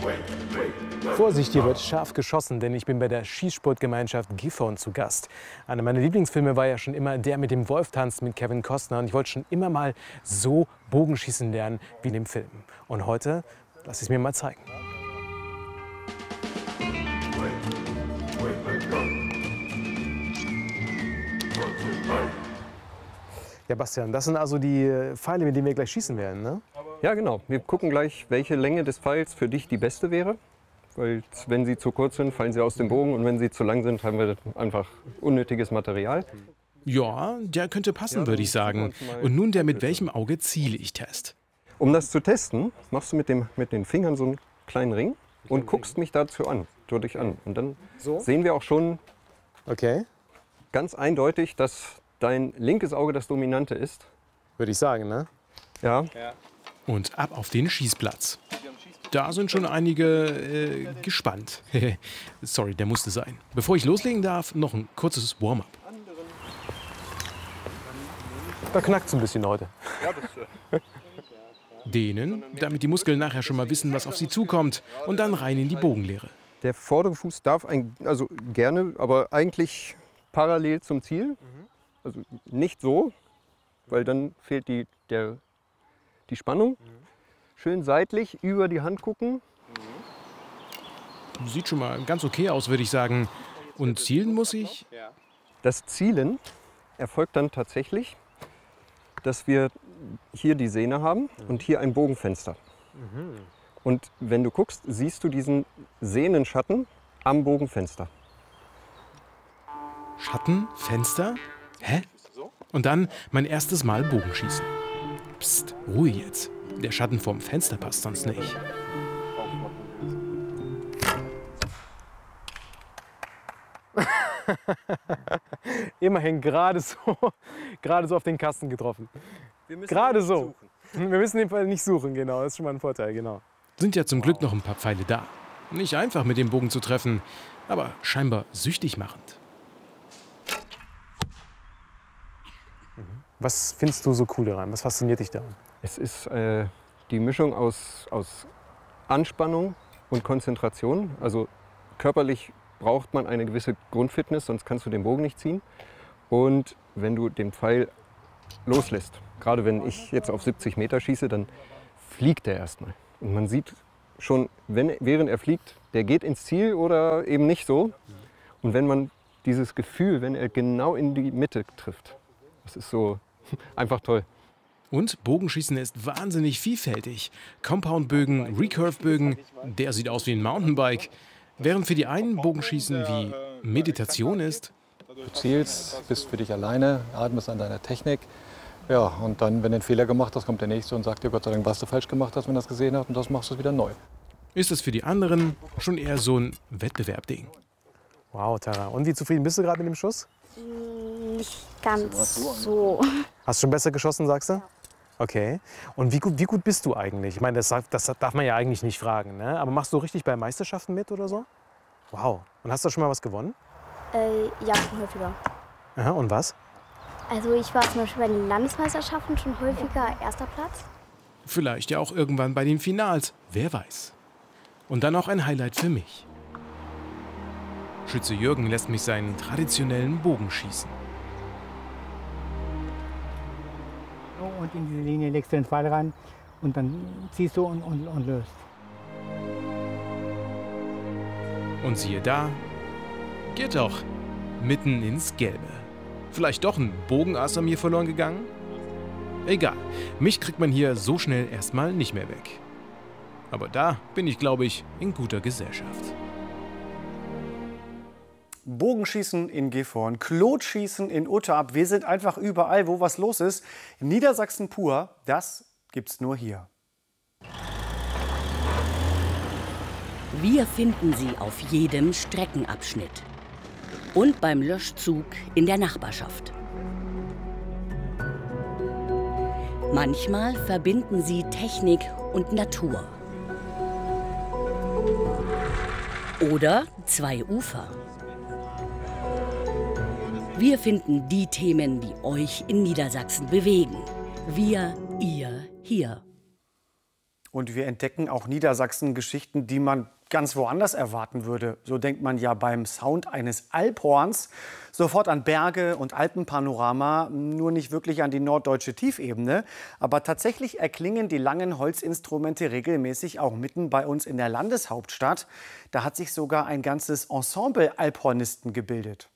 Vorsicht, hier wird scharf geschossen, denn ich bin bei der Schießsportgemeinschaft Gifhorn zu Gast. Einer meiner Lieblingsfilme war ja schon immer Der mit dem Wolf tanzt mit Kevin Costner. Und ich wollte schon immer mal so Bogenschießen lernen wie in dem Film. Und heute lasse ich es mir mal zeigen. Ja, Bastian, das sind also die Pfeile, mit denen wir gleich schießen werden, ne? Ja, genau. Wir gucken gleich, welche Länge des Pfeils für dich die beste wäre. Weil wenn sie zu kurz sind, fallen sie aus dem Bogen. Und wenn sie zu lang sind, haben wir einfach unnötiges Material. Ja, der könnte passen, würde ich sagen. Und nun der mit welchem Auge ziele ich Test. Um das zu testen, machst du mit den Fingern so einen kleinen Ring und guckst mich dazu an, durch an. Und dann sehen wir auch schon ganz eindeutig, dass dein linkes Auge das dominante ist. Würde ich sagen, ne? Ja. Und ab auf den Schießplatz. Da sind schon einige gespannt. Sorry, der musste sein. Bevor ich loslegen darf, noch ein kurzes Warm-up. Da knackt es ein bisschen heute. Dehnen, damit die Muskeln nachher schon mal wissen, was auf sie zukommt. Und dann rein in die Bogenlehre. Der vordere Fuß darf also gerne, aber eigentlich parallel zum Ziel. Also nicht so, weil dann fehlt die Spannung. Schön seitlich über die Hand gucken. Sieht schon mal ganz okay aus, würde ich sagen. Und zielen muss ich? Das Zielen erfolgt dann tatsächlich, dass wir hier die Sehne haben und hier ein Bogenfenster. Und wenn du guckst, siehst du diesen Sehnenschatten am Bogenfenster. Schatten? Fenster? Hä? Und dann mein erstes Mal Bogenschießen. Psst, Ruhe jetzt. Der Schatten vom Fenster passt sonst nicht. Immerhin gerade so auf den Kasten getroffen. Gerade so. Wir müssen den Fall nicht suchen, genau. Das ist schon mal ein Vorteil, genau. Sind ja zum Glück noch ein paar Pfeile da. Nicht einfach mit dem Bogen zu treffen, aber scheinbar süchtig machend. Was findest du so cool daran? Was fasziniert dich daran? Es ist die Mischung aus Anspannung und Konzentration. Also körperlich braucht man eine gewisse Grundfitness, sonst kannst du den Bogen nicht ziehen. Und wenn du den Pfeil loslässt, gerade wenn ich jetzt auf 70 Meter schieße, dann fliegt er erstmal. Und man sieht schon, während er fliegt, der geht ins Ziel oder eben nicht so. Und wenn man dieses Gefühl, wenn er genau in die Mitte trifft, das ist so einfach toll. Und Bogenschießen ist wahnsinnig vielfältig. Compoundbögen, Recurve-Bögen, der sieht aus wie ein Mountainbike. Während für die einen Bogenschießen wie Meditation ist. Du zielst, bist für dich alleine, atmest an deiner Technik. Ja, und dann, wenn du einen Fehler gemacht hast, kommt der Nächste und sagt dir Gott sei Dank, was du falsch gemacht hast, wenn er das gesehen hat. Und das machst du wieder neu. Ist es für die anderen schon eher so ein Wettbewerbding. Wow, Tara. Und wie zufrieden bist du gerade mit dem Schuss? Nicht ganz so. Hast du schon besser geschossen, sagst du? Okay. Und wie gut bist du eigentlich? Ich meine, das darf man ja eigentlich nicht fragen, ne? Aber machst du richtig bei Meisterschaften mit oder so? Wow. Und hast du schon mal was gewonnen? Ja, schon häufiger. Aha, und was? Also ich war zum Beispiel bei den Landesmeisterschaften schon häufiger erster Platz. Vielleicht ja auch irgendwann bei den Finals. Wer weiß. Und dann noch ein Highlight für mich. Schütze Jürgen lässt mich seinen traditionellen Bogen schießen. Und in diese Linie legst du den Pfeil rein und dann ziehst du und löst. Und siehe da, geht doch, mitten ins Gelbe. Vielleicht doch ein Bogenass an mir verloren gegangen? Egal, mich kriegt man hier so schnell erstmal nicht mehr weg. Aber da bin ich, glaube ich, in guter Gesellschaft. Bogenschießen in Gifhorn, Klotschießen in Utterab. Wir sind einfach überall, wo was los ist. Niedersachsen pur, das gibt's nur hier. Wir finden sie auf jedem Streckenabschnitt und beim Löschzug in der Nachbarschaft. Manchmal verbinden sie Technik und Natur. Oder zwei Ufer. Wir finden die Themen, die euch in Niedersachsen bewegen. Wir, ihr, hier. Und wir entdecken auch Niedersachsen-Geschichten, die man ganz woanders erwarten würde. So denkt man ja beim Sound eines Alphorns sofort an Berge und Alpenpanorama, nur nicht wirklich an die norddeutsche Tiefebene. Aber tatsächlich erklingen die langen Holzinstrumente regelmäßig auch mitten bei uns in der Landeshauptstadt. Da hat sich sogar ein ganzes Ensemble Alphornisten gebildet.